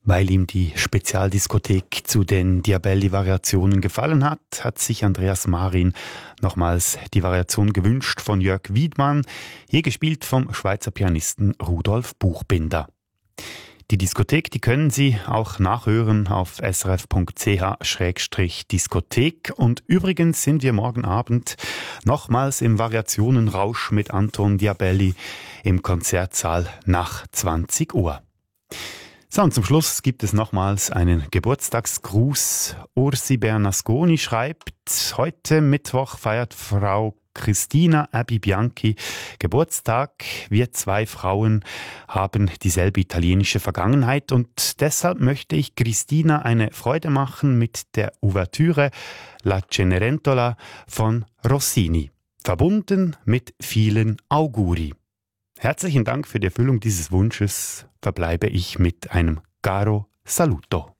Weil ihm die Spezialdiskothek zu den Diabelli-Variationen gefallen hat, hat sich Andreas Marin nochmals die Variation gewünscht von Jörg Wiedmann, hier gespielt vom Schweizer Pianisten Rudolf Buchbinder. Die Diskothek, die können Sie auch nachhören auf srf.ch/diskothek. Und übrigens sind wir morgen Abend nochmals im Variationenrausch mit Anton Diabelli im Konzertsaal nach 20 Uhr. So, und zum Schluss gibt es nochmals einen Geburtstagsgruß. Ursi Bernasconi schreibt, heute Mittwoch feiert Frau Christina Abi Bianchi Geburtstag. Wir zwei Frauen haben dieselbe italienische Vergangenheit und deshalb möchte ich Christina eine Freude machen mit der Ouvertüre La Cenerentola von Rossini, verbunden mit vielen Auguri. Herzlichen Dank für die Erfüllung dieses Wunsches. Verbleibe ich mit einem caro saluto.